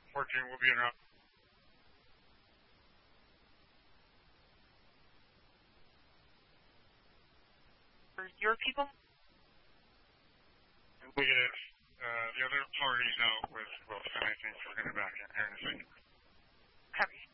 14 will be en route. For your people? Negative. The other party's out with Wilson. I think we're going to back in here in a second. Copy.